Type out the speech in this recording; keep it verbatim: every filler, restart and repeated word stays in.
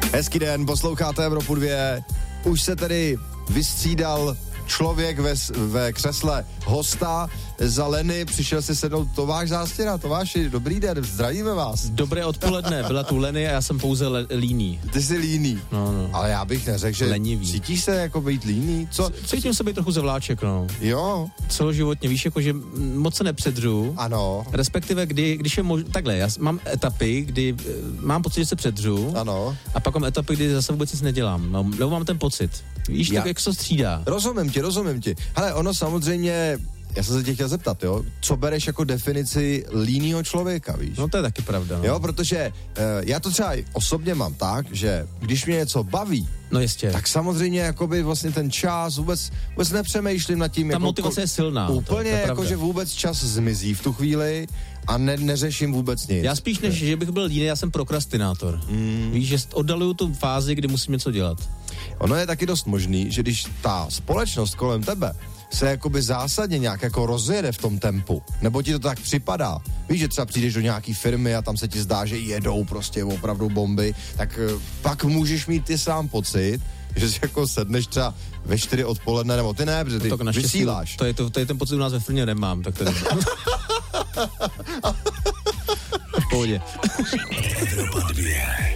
Hezký den, posloucháte Evropu dvě. Už se tedy vystřídal člověk ve, ve křesle hosta za Leny, přišel si sednout Tomáš Zástěra. Tomáši, dobrý den, zdravíme vás. Dobré odpoledne, byla tu Leny a já jsem pouze le- líný. Ty jsi líný, no, no. Ale já bych neřekl, že lenivý. Cítíš se jako být líný? Co? Cítím se být trochu zavláček, no. Jo. Celoživotně, víš, jako že moc se nepředřu. Ano. Respektive, kdy, když je možné, takhle, já mám etapy, kdy uh, mám pocit, že se předřu. Ano. A pak mám etapy, kdy zase vůbec nic nedělám. No, nebo mám ten pocit. Víš, já. Tak jak se to střídá. Rozumím ti, rozumím ti. Hele, ono samozřejmě, já jsem se tě chtěl zeptat, jo, co bereš jako definici línýho člověka, víš? No to je taky pravda. No. Jo, protože uh, já to třeba osobně mám tak, že když mě něco baví, no jistě. Tak samozřejmě jakoby vlastně ten čas vůbec, vůbec nepřemýšlím nad tím. Ta jako, motivace je silná. Úplně to, to jako, že vůbec čas zmizí v tu chvíli a ne, neřeším vůbec nic. Já spíš než, že bych byl líný, já jsem prokrastinátor. Mm. Víš, že oddaluju tu fázi, kdy musím něco dělat. Ono je taky dost možný, že když ta společnost kolem tebe se jakoby zásadně nějak jako rozjede v tom tempu, nebo ti to tak připadá. Víš, že třeba přijdeš do nějaký firmy a tam se ti zdá, že jedou prostě opravdu bomby, tak uh, pak můžeš mít ty sám pocit, že si jako sedneš třeba ve čtyři odpoledne, nebo ty ne, protože ty no vysíláš. To je, to, to je ten pocit, u nás ve Frně nemám, tak to je v pohodě. Evropa dvě.